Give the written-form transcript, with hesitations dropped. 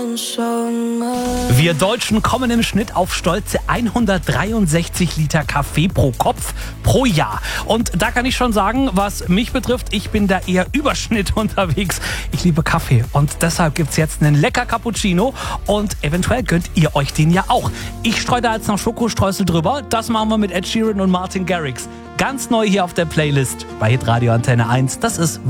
Wir Deutschen kommen im Schnitt auf stolze 163 Liter Kaffee pro Kopf pro Jahr. Und da kann ich schon sagen, was mich betrifft, ich bin da eher Überschnitt unterwegs. Ich liebe Kaffee und deshalb gibt's jetzt einen lecker Cappuccino und eventuell gönnt ihr euch den ja auch. Ich streue da jetzt noch Schokostreusel drüber. Das machen wir mit Ed Sheeran und Martin Garrix. Ganz neu hier auf der Playlist bei Hitradio Antenne 1. Das ist